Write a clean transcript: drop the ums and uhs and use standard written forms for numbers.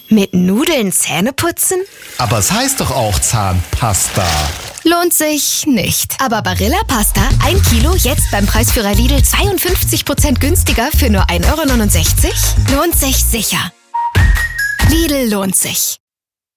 Mit Nudeln Zähne putzen? Aber es heißt doch auch Zahnpasta. Lohnt sich nicht. Aber Barilla Pasta, 1 Kilo, jetzt beim Preisführer Lidl 52% günstiger für nur 1,69 €? Lohnt sich sicher. Lidl lohnt sich.